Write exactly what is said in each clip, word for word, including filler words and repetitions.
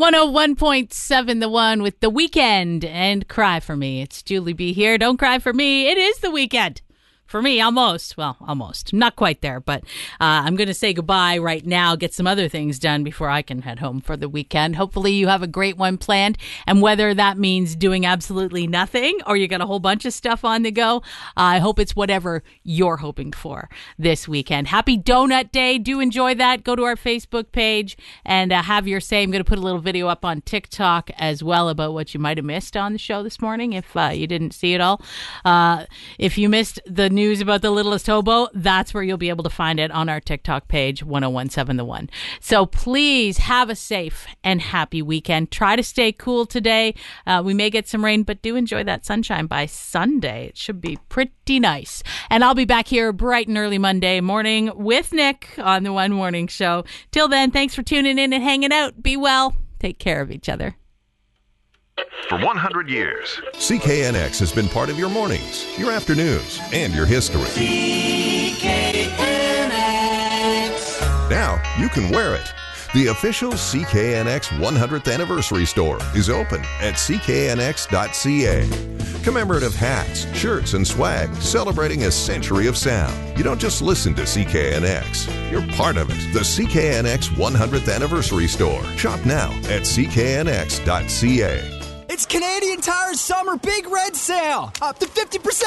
one oh one point seven The One with The Weekend and Cry For Me. It's Julie B here. Don't cry for me. It is the weekend. For me, almost. Well, almost. Not quite there, but uh, I'm going to say goodbye right now, get some other things done before I can head home for the weekend. Hopefully you have a great one planned, and whether that means doing absolutely nothing or you got a whole bunch of stuff on the go, uh, I hope it's whatever you're hoping for this weekend. Happy Donut Day. Do enjoy that. Go to our Facebook page and uh, have your say. I'm going to put a little video up on TikTok as well about what you might have missed on the show this morning if uh, you didn't see it all. Uh, if you missed the news News about the littlest hobo, that's where you'll be able to find it on our TikTok page, one oh one seven The One. So please have a safe and happy weekend. Try to stay cool today. Uh, we may get some rain, but do enjoy that sunshine by Sunday. It should be pretty nice. And I'll be back here bright and early Monday morning with Nick on the One Morning Show. Till then, thanks for tuning in and hanging out. Be well. Take care of each other. For one hundred years, C K N X has been part of your mornings, your afternoons, and your history. C K N X. Now you can wear it. The official C K N X one hundredth Anniversary Store is open at c k n x dot c a. Commemorative hats, shirts, and swag celebrating a century of sound. You don't just listen to C K N X. You're part of it. The C K N X one hundredth Anniversary Store. Shop now at c k n x dot c a. It's Canadian Tire's Summer Big Red Sale! Up to fifty percent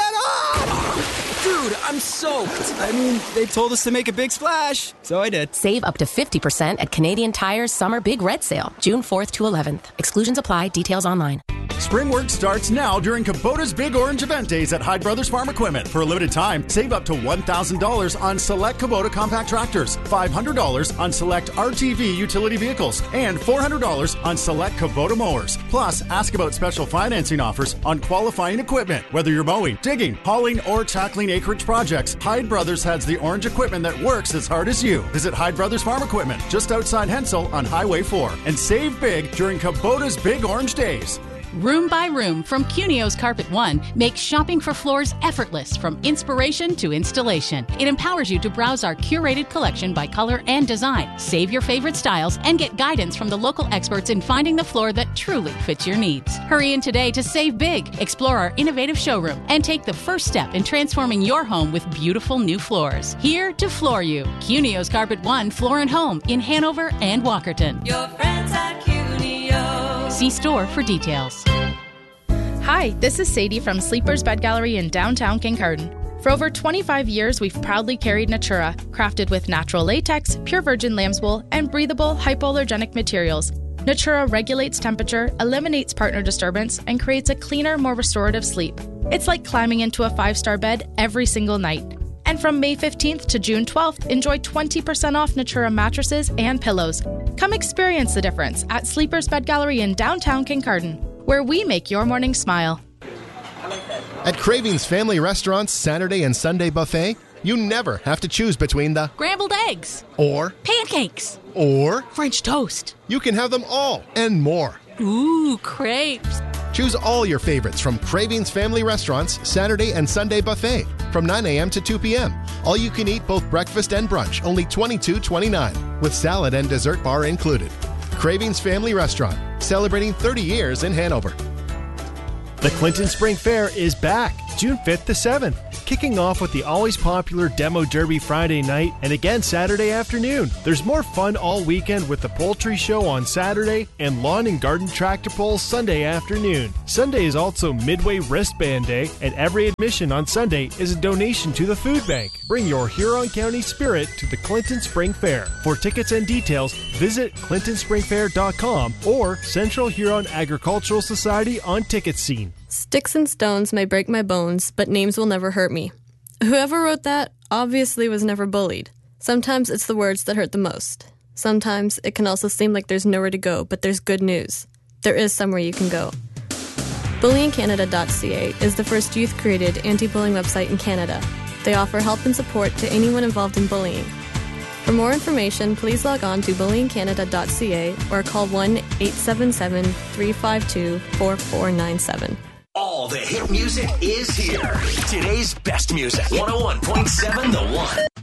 off! Dude, I'm soaked. I mean, they told us to make a big splash, so I did. Save up to fifty percent at Canadian Tire's Summer Big Red Sale, June fourth to eleventh. Exclusions apply. Details online. Spring work starts now during Kubota's Big Orange Event Days at Hyde Brothers Farm Equipment. For a limited time, save up to one thousand dollars on select Kubota compact tractors, five hundred dollars on select R T V utility vehicles, and four hundred dollars on select Kubota mowers. Plus, ask about special financing offers on qualifying equipment. Whether you're mowing, digging, hauling, or tackling acreage projects, Hyde Brothers has the orange equipment that works as hard as you. Visit Hyde Brothers Farm Equipment just outside Hensel on Highway four and save big during Kubota's Big Orange Days. Room by Room from Cunio's Carpet One makes shopping for floors effortless from inspiration to installation. It empowers you to browse our curated collection by color and design, save your favorite styles, and get guidance from the local experts in finding the floor that truly fits your needs. Hurry in today to save big, explore our innovative showroom, and take the first step in transforming your home with beautiful new floors. Here to floor you. Cunio's Carpet One Floor and Home in Hanover and Walkerton. Your friends at Cunio. See store for details. Hi, this is Sadie from Sleepers Bed Gallery in downtown Kincardine. For over twenty-five years, we've proudly carried Natura, crafted with natural latex, pure virgin lamb's wool, and breathable, hypoallergenic materials. Natura regulates temperature, eliminates partner disturbance, and creates a cleaner, more restorative sleep. It's like climbing into a five-star bed every single night. And from May fifteenth to June twelfth, enjoy twenty percent off Natura mattresses and pillows. Come experience the difference at Sleepers Bed Gallery in downtown Kincardine, where we make your morning smile. At Cravings Family Restaurant's Saturday and Sunday buffet, you never have to choose between the Scrambled eggs. Or Pancakes. Or French toast. You can have them all and more. Ooh, crepes. Choose all your favorites from Cravings Family Restaurant's Saturday and Sunday buffet from nine a.m. to two p.m. All you can eat both breakfast and brunch, only twenty-two twenty-nine, with salad and dessert bar included. Cravings Family Restaurant, celebrating thirty years in Hanover. The Clinton Spring Fair is back, June fifth to seventh, kicking off with the always popular Demo Derby Friday night and again Saturday afternoon. There's more fun all weekend with the Poultry Show on Saturday and Lawn and Garden Tractor Pulls Sunday afternoon. Sunday is also Midway Wristband Day, and every admission on Sunday is a donation to the food bank. Bring your Huron County spirit to the Clinton Spring Fair. For tickets and details, visit clinton spring fair dot com or Central Huron Agricultural Society on Ticket Scene. Sticks and stones may break my bones, but names will never hurt me. Whoever wrote that obviously was never bullied. Sometimes it's the words that hurt the most. Sometimes it can also seem like there's nowhere to go, but there's good news. There is somewhere you can go. bullying canada dot c a is the first youth-created anti-bullying website in Canada. They offer help and support to anyone involved in bullying. For more information, please log on to bullying canada dot c a or call one eight seven seven, three five two, four four nine seven. All the hit music is here. Today's best music. one oh one point seven The One.